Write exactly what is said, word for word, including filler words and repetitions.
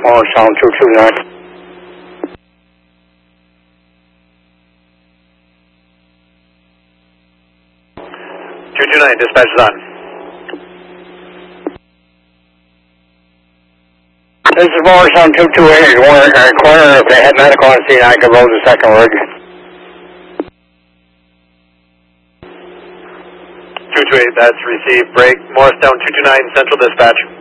Morristown two two nine. two two nine, dispatch is on. This is Morristown two two eight. Corner, uh, corner, if they had medical on scene, I could roll the second rig. two two eight, that's received. Break. Morristown two two nine, central dispatch.